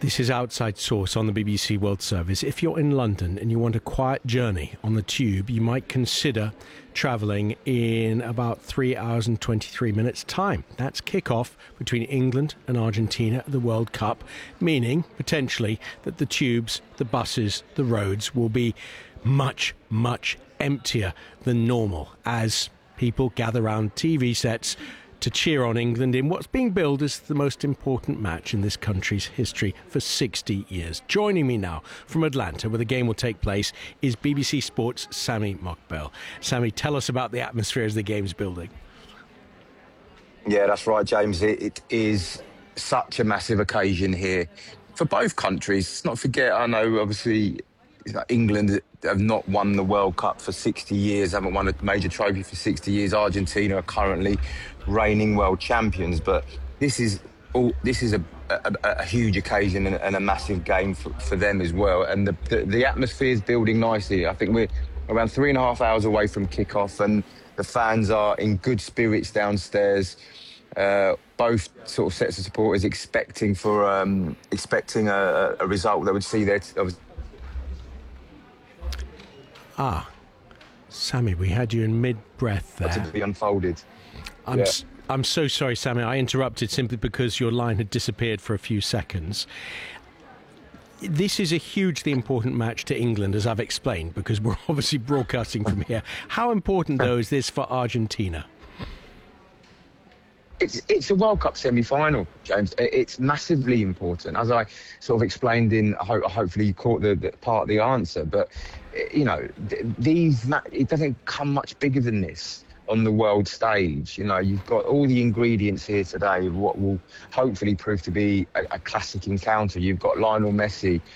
This is Outside Source on the BBC World Service. If you're in London and you want a quiet journey on the tube, you might consider travelling in about 3 hours and 23 minutes' time. That's kick-off between England and Argentina at the World Cup, meaning, potentially, that the tubes, the buses, the roads will be much, much emptier than normal as people gather round TV sets to cheer on England in what's being billed as the most important match in this country's history for 60 years. Joining me now from Atlanta, where the game will take place, is BBC Sports' Sami Mokbel. Sami, tell us about the atmosphere as the game's building. Yeah, that's right, James. It is such a massive occasion here for both countries. Let's not forget, I know, obviously, England have not won the World Cup for 60 years, haven't won a major trophy for 60 years. Argentina are currently reigning world champions, but this is a huge occasion and a massive game for them as well. And the atmosphere is building nicely. I think we're around 3.5 hours away from kickoff, and the fans are in good spirits downstairs. Both sort of sets of supporters expecting a result that would see their. Sami, we had you in mid-breath there. To be unfolded. I'm so sorry, Sami. I interrupted simply because your line had disappeared for a few seconds. This is a hugely important match to England, as I've explained, because we're obviously broadcasting from here. How important, though, is this for Argentina? It's a World Cup semi-final, James. It's massively important. As I sort of explained hopefully you caught the part of the answer, but, you know, it doesn't come much bigger than this on the world stage. You know, you've got all the ingredients here today of what will hopefully prove to be a classic encounter. You've got Lionel Messi